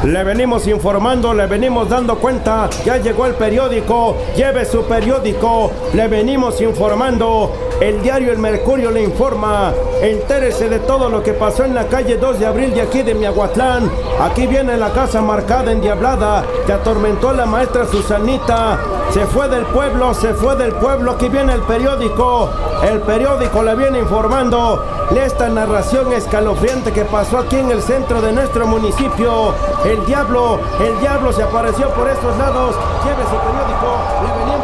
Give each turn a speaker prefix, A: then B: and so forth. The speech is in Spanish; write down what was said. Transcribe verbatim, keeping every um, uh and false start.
A: Le venimos informando, le venimos dando cuenta. Ya llegó el periódico, lleve su periódico. Le venimos informando. El diario El Mercurio le informa. Entérese de todo lo que pasó en la calle dos de abril de aquí de Miahuatlán. Aquí viene la casa marcada endiablada que atormentó a la maestra Susanita. Se fue del pueblo, se fue del pueblo. Aquí viene el periódico. El periódico le viene informando de esta narración escalofriante que pasó aquí en el centro de nuestro municipio. El diablo, el diablo se apareció por estos lados. Lleve su periódico, le venimos